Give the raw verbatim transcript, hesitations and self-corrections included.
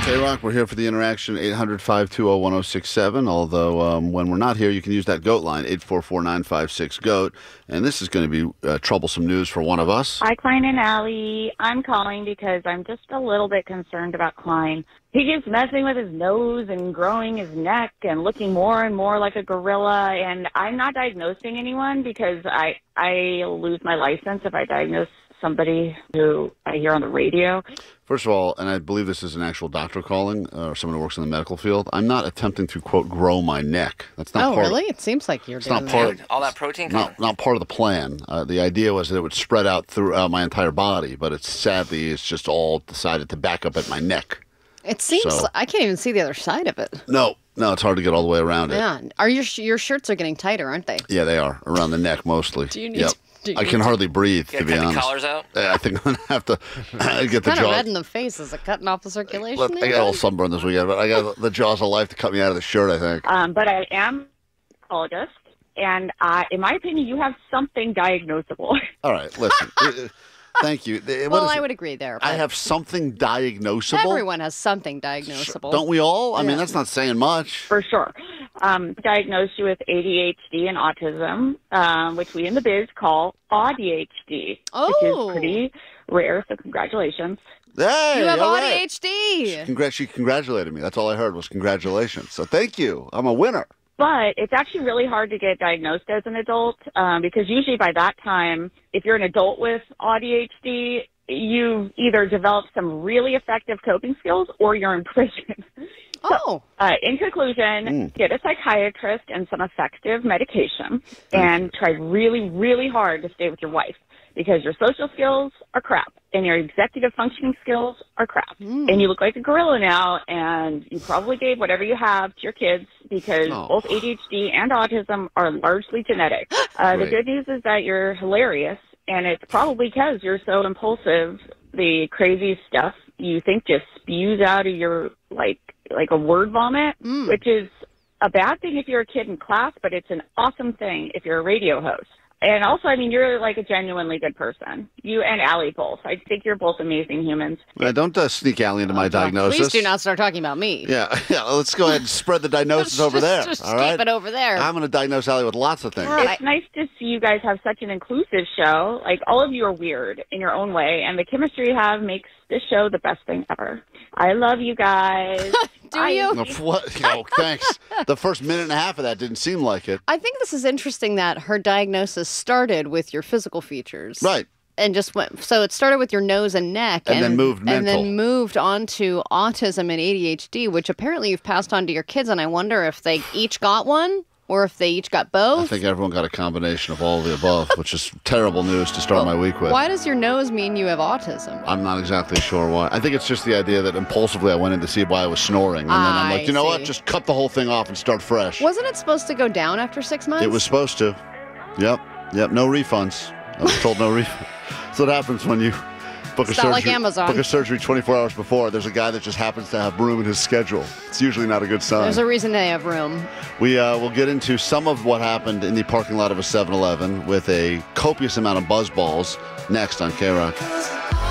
K-Rock, we're here for the interaction, eight hundred, five two zero, one zero six seven. Although um, when we're not here, you can use that GOAT line, eight four four, nine five six, GOAT. And this is going to be uh, troublesome news for one of us. Hi, Klein and Allie. I'm calling because I'm just a little bit concerned about Klein. He keeps messing with his nose and growing his neck and looking more and more like a gorilla. And I'm not diagnosing anyone because I, I lose my license if I diagnose somebody who I hear on the radio. First of all, and I believe this is an actual doctor calling, uh, or someone who works in the medical field, I'm not attempting to, quote, grow my neck. That's not oh, part really? Of, it seems like you're it's doing not part that. Of, all that protein? Not, not part of the plan. Uh, the idea was that it would spread out throughout my entire body, but it's sadly, it's just all decided to back up at my neck. It seems So- like I can't even see the other side of it. No, no, it's hard to get all the way around it. Yeah. Are your your shirts are getting tighter, aren't they? Yeah, they are, around the neck mostly. Do you need Yep. to- do you I need can to- hardly breathe, You to gotta be cut honest. the collars out? Yeah, I think I'm going to have to get the Kind of jaw. red in the face. Is it cutting off the circulation? Look, I there, got a little bud? sunburn this weekend, but I got the jaws of life to cut me out of the shirt, I think. Um, but I am a psychologist, and uh, in my opinion, you have something diagnosable. All right, listen. uh, Thank you. Uh, what Well, is I it? would agree there. I but have something diagnosable? Everyone has something diagnosable. Don't we all? I mean, Yeah. that's not saying much. For sure. Um, diagnosed you with A D H D and autism, um, which we in the biz call A D H D, Oh. which is pretty rare, so congratulations. Hey, You have all A D right. H D. Congrat- she congratulated me. That's all I heard was congratulations. So thank you. I'm a winner. But it's actually really hard to get diagnosed as an adult um, because usually by that time, if you're an adult with A D H D, you've either developed some really effective coping skills or you're in prison. Oh. Uh, in conclusion, Mm. get a psychiatrist and some effective medication and try really, really hard to stay with your wife because your social skills are crap and your executive functioning skills are crap. Mm. And you look like a gorilla now and you probably gave whatever you have to your kids because Oh. both A D H D and autism are largely genetic. Uh, the Great. good news is that you're hilarious and it's probably because you're so impulsive. The crazy stuff you think just spews out of your, like, like a word vomit, Mm. which is a bad thing if you're a kid in class, but it's an awesome thing if you're a radio host. And also, I mean, you're like a genuinely good person. You and Allie both. I think you're both amazing humans. Uh, don't uh, sneak Allie into my diagnosis. Please do not start talking about me. Yeah, yeah. Let's go ahead and spread the diagnosis over Just- there. Just all keep right. it over there. I'm going to diagnose Allie with lots of things. God. It's nice to see you guys have such an inclusive show. Like, all of you are weird in your own way, and the chemistry you have makes this show the best thing ever. I love you guys. Do Bye. you? No, what? Oh, thanks. The first minute and a half of that didn't seem like it. I think this is interesting that her diagnosis started with your physical features. Right. And just went, so it started with your nose and neck. And then moved And mental. then moved on to autism and A D H D, which apparently you've passed on to your kids. And I wonder if they each got one or if they each got both. I think everyone got a combination of all of the above, which is terrible news to start my week with. Why does your nose mean you have autism? I'm not exactly sure why. I think it's just the idea that impulsively I went in to see why I was snoring. And then I'm I like, you know what? see. Just cut the whole thing off and start fresh. Wasn't it supposed to go down after six months? It was supposed to. Yep. Yep. No refunds. I was told no refund. That's what happens when you book It's a not surgery. like Amazon. Book a surgery twenty-four hours before. There's a guy that just happens to have room in his schedule. It's usually not a good sign. There's a reason they have room. We uh, will get into some of what happened in the parking lot of a seven eleven with a copious amount of buzzballs next on K-Rock.